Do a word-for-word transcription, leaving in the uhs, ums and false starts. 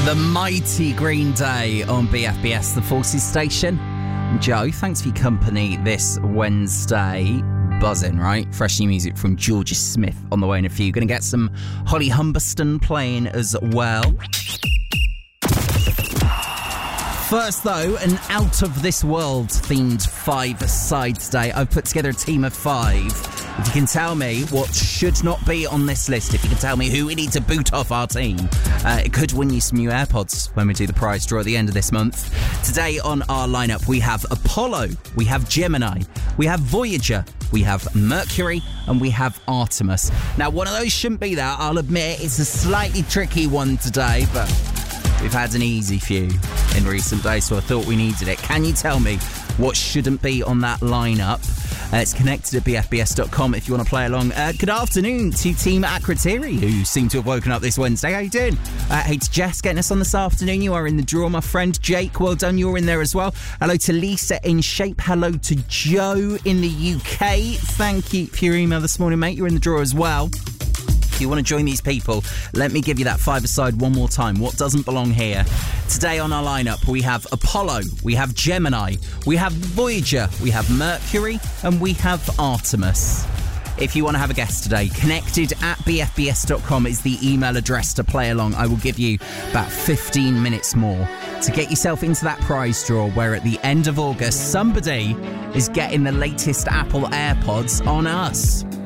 The mighty Green Day on B F B S, the Forces Station. Joe, thanks for your company this Wednesday. Buzzing, right? Fresh new music from Georgia Smith on the way in a few. Going to get some Holly Humberston playing as well. First, though, an out-of-this-world themed five-side today. I've put together a team of five. If you can tell me what should not be on this list, if you can tell me who we need to boot off our team, uh, it could win you some new AirPods when we do the prize draw at the end of this month. Today on our lineup, we have Apollo, we have Gemini, we have Voyager, we have Mercury, and we have Artemis. Now, one of those shouldn't be there. I'll admit it's a slightly tricky one today, but we've had an easy few in recent days, so I thought we needed it. Can you tell me what shouldn't be on that lineup? Uh, it's connected at b f b s dot com if you want to play along. Uh, good afternoon to Team Akritiri, who seem to have woken up this Wednesday. How you doing? Uh, hey to Jess getting us on this afternoon. You are in the draw, my friend. Jake, well done. You're in there as well. Hello to Lisa in Shape. Hello to Joe in the U K. Thank you for your email this morning, mate. You're in the draw as well. If you want to join these people, let me give you that five-a-side one more time. What doesn't belong here? Today on our lineup, we have Apollo, we have Gemini, we have Voyager, we have Mercury, and we have Artemis. If you want to have a guest today, connected at b f b s dot com is the email address to play along. I will give you about fifteen minutes more to get yourself into that prize draw where at the end of August, somebody is getting the latest Apple AirPods on us.